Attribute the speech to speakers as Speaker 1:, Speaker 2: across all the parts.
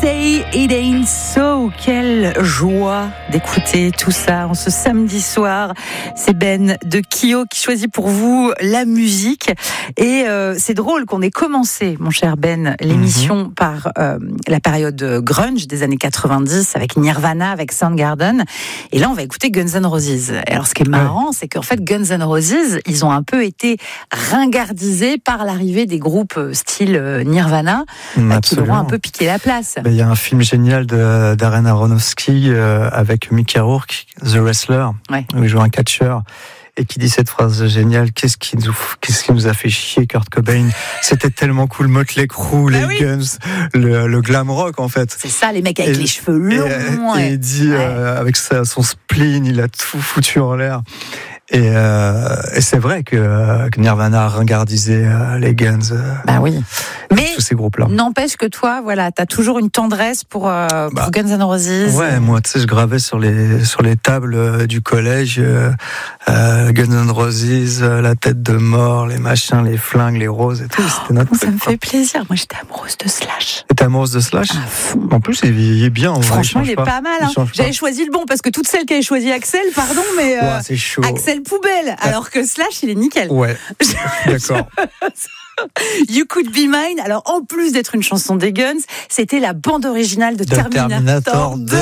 Speaker 1: Say It Ain't So. Quelle joie d'écouter tout ça en ce samedi soir. C'est Ben de Kyo qui choisit pour vous la musique. Et c'est drôle qu'on ait commencé, mon cher Ben, l'émission par la période grunge des années 90 avec Nirvana, avec Soundgarden. Et là, on va écouter Guns N' Roses. Et alors, ce qui est marrant, c'est qu'en fait, Guns N' Roses, ils ont un peu été ringardisés par l'arrivée des groupes style Nirvana, qui leur ont un peu piqué la place.
Speaker 2: Il y a un film génial de Darren Aronofsky avec Mickey Rourke, The Wrestler, où il joue un catcheur et qui dit cette phrase géniale: qu'est-ce qui nous a fait chier, Kurt Cobain? C'était tellement cool, Motley Crue, les Guns, le glam rock en fait.
Speaker 1: C'est ça, les mecs avec les cheveux longs.
Speaker 2: Et il dit avec son spleen, il a tout foutu en l'air. Et c'est vrai que Nirvana a ringardisé les Guns.
Speaker 1: Mais
Speaker 2: tous ces groupes-là.
Speaker 1: N'empêche que toi, voilà, t'as toujours une tendresse pour Guns N' Roses.
Speaker 2: Ouais, moi, tu sais, je gravais sur les tables du collège Guns N' Roses, la tête de mort, les machins, les flingues, les roses et tout. C'était notre
Speaker 1: ça me fait plaisir. Moi, j'étais amoureuse de Slash.
Speaker 2: T'étais amoureuse de Slash?
Speaker 1: À fond.
Speaker 2: En plus, il est bien.
Speaker 1: Franchement, il est pas mal. Hein. J'avais choisi le bon parce que toutes celles qui avaient choisi Axel, pardon, mais
Speaker 2: c'est chaud.
Speaker 1: Axel poubelle. Alors que Slash, il est nickel.
Speaker 2: Ouais. D'accord.
Speaker 1: You Could Be Mine. Alors, en plus d'être une chanson des Guns, c'était la bande originale de Terminator 2.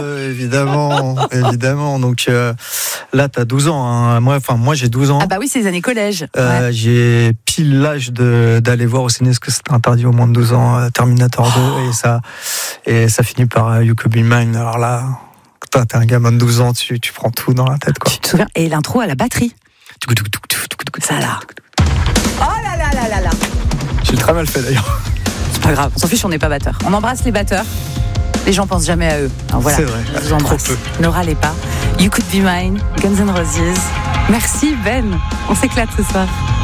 Speaker 2: Évidemment. Donc là, t'as 12 ans. Hein. Moi, j'ai 12 ans.
Speaker 1: Ah bah oui, c'est les années collège.
Speaker 2: J'ai pile l'âge d'aller voir au ciné, parce que c'est interdit au moins de 12 ans, Terminator 2, et ça finit par You Could Be Mine. Alors là, t'es un gamin de 12 ans, tu prends tout dans la tête, quoi.
Speaker 1: Tu te souviens? Et l'intro à la batterie. Ça là. Oh là là là là là.
Speaker 2: J'ai très mal fait d'ailleurs.
Speaker 1: C'est pas grave, on s'en fiche, on n'est pas batteur. On embrasse les batteurs. Les gens pensent jamais à eux. Alors voilà,
Speaker 2: c'est vrai,
Speaker 1: je vous embrasse. Ne râlez pas. You Could Be Mine, Guns N' Roses. Merci Ben, on s'éclate ce soir.